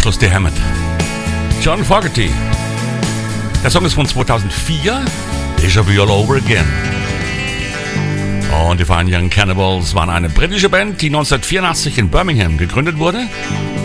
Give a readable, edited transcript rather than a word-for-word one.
Anschluss die Hammond. John Fogerty. Der Song ist von 2004. Déjà Vu All Over Again. Und die Fine Young Cannibals waren eine britische Band, die 1984 in Birmingham gegründet wurde.